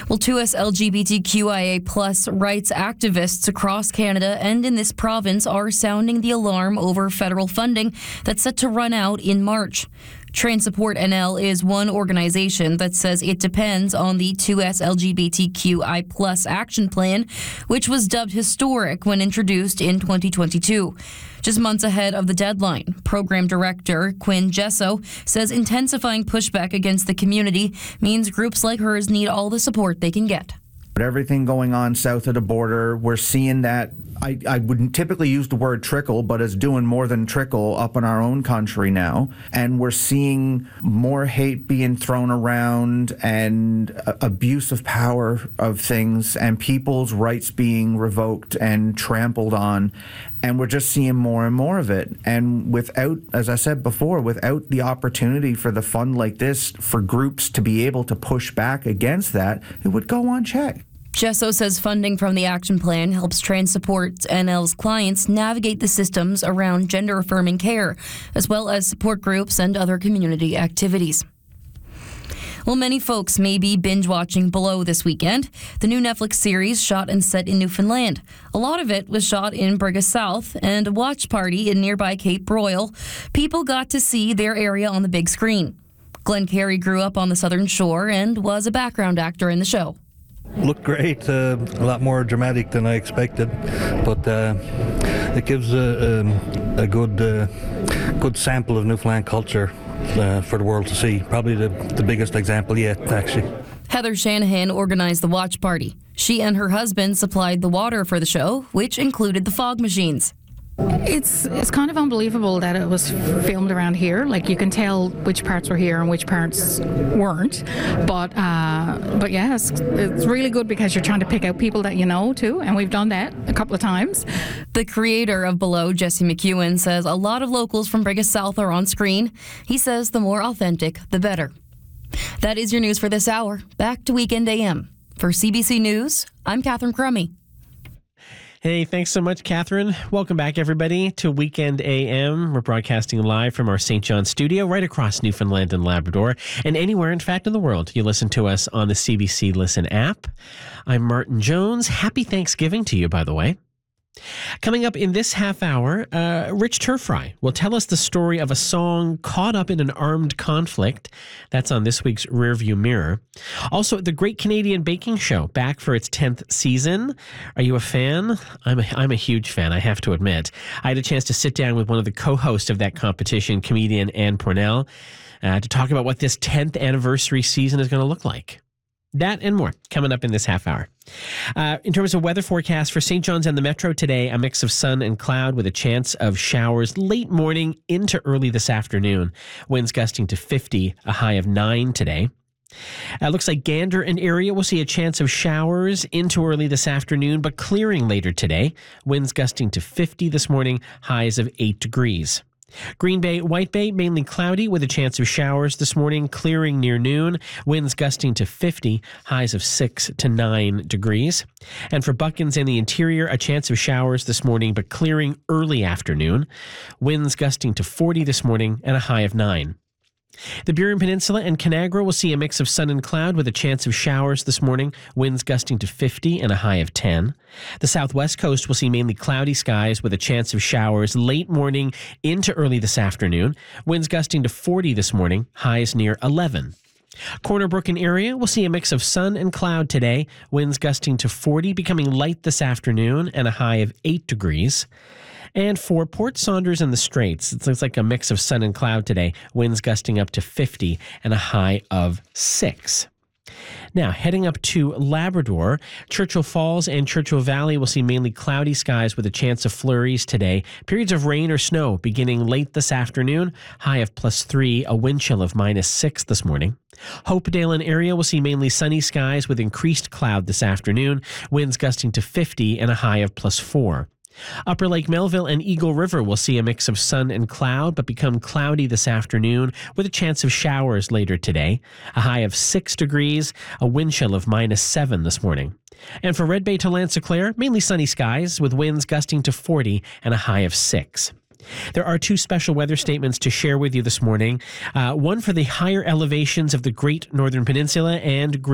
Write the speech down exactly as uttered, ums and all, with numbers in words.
Well, two S L G B T Q I A plus rights activists across Canada and in this province are sounding the alarm over federal funding that's set to run out in March. Trans Support N L is one organization that says it depends on the two S L G B T Q I plus action plan, which was dubbed historic when introduced in twenty twenty-two. Just months ahead of the deadline, Program Director Quinn Jesso says intensifying pushback against the community means groups like hers need all the support they can get. But everything going on south of the border, we're seeing that, I, I wouldn't typically use the word trickle, but it's doing more than trickle up in our own country now. And we're seeing more hate being thrown around and uh, abuse of power of things and people's rights being revoked and trampled on. And we're just seeing more and more of it. And without, as I said before, without the opportunity for the fund like this for groups to be able to push back against that, it would go unchecked. Jesso says funding from the action plan helps Trans Support N L's clients navigate the systems around gender-affirming care, as well as support groups and other community activities. Well, many folks may be binge-watching Below this weekend, the new Netflix series shot and set in Newfoundland. A lot of it was shot in Briga South, and a watch party in nearby Cape Royal. People got to see their area on the big screen. Glenn Carey grew up on the southern shore and was a background actor in the show. Looked great, uh, a lot more dramatic than I expected, but uh, it gives a, a, a good uh, good sample of Newfoundland culture uh, for the world to see. Probably the, the biggest example yet, actually. Heather Shanahan organized the watch party. She and her husband supplied the water for the show, which included the fog machines. It's it's kind of unbelievable that it was filmed around here. Like, you can tell which parts were here and which parts weren't. But uh, but yeah, it's, it's really good because you're trying to pick out people that you know too, and we've done that a couple of times. The creator of Below, Jesse McEwen, says a lot of locals from Briga South are on screen. He says the more authentic, the better. That is your news for this hour. Back to Weekend A M. For C B C News, I'm Catherine Crummy. Hey, thanks so much, Catherine. Welcome back, everybody, to Weekend A M. We're broadcasting live from our Saint John studio right across Newfoundland and Labrador, and anywhere, in fact, in the world. You listen to us on the C B C Listen app. I'm Martin Jones. Happy Thanksgiving to you, by the way. Coming up in this half hour, uh, Rich Turfry will tell us the story of a song caught up in an armed conflict. That's on this week's Rearview Mirror. Also, the Great Canadian Baking Show, back for its tenth season. Are you a fan? I'm a, I'm a huge fan, I have to admit. I had a chance to sit down with one of the co-hosts of that competition, comedian Ann Pornell, uh, to talk about what this tenth anniversary season is going to look like. That and more coming up in this half hour. Uh, in terms of weather forecast for Saint John's and the Metro today, a mix of sun and cloud with a chance of showers late morning into early this afternoon. Winds gusting to fifty, a high of nine today. It uh, looks like Gander and area will see a chance of showers into early this afternoon, but clearing later today. Winds gusting to fifty this morning, highs of eight degrees. Green Bay, White Bay, mainly cloudy with a chance of showers this morning, clearing near noon, winds gusting to fifty, highs of six to nine degrees. And for Buckins and the interior, a chance of showers this morning, but clearing early afternoon, winds gusting to forty this morning and a high of nine. The Burin Peninsula and Conagra will see a mix of sun and cloud with a chance of showers this morning, winds gusting to fifty and a high of ten. The southwest coast will see mainly cloudy skies with a chance of showers late morning into early this afternoon, winds gusting to forty this morning, highs near eleven. Corner Brook and area will see a mix of sun and cloud today, winds gusting to forty, becoming light this afternoon and a high of eight degrees. And for Port Saunders and the Straits, it looks like a mix of sun and cloud today, winds gusting up to fifty and a high of six. Now, heading up to Labrador, Churchill Falls and Churchill Valley will see mainly cloudy skies with a chance of flurries today. Periods of rain or snow beginning late this afternoon, high of plus three, a wind chill of minus six this morning. Hopedale and area will see mainly sunny skies with increased cloud this afternoon, winds gusting to fifty and a high of plus four. Upper Lake Melville and Eagle River will see a mix of sun and cloud, but become cloudy this afternoon with a chance of showers later today. A high of six degrees, a wind chill of minus seven this morning. And for Red Bay to Lanse-Claire, mainly sunny skies with winds gusting to forty and a high of six. There are two special weather statements to share with you this morning. Uh, one for the higher elevations of the Great Northern Peninsula and Green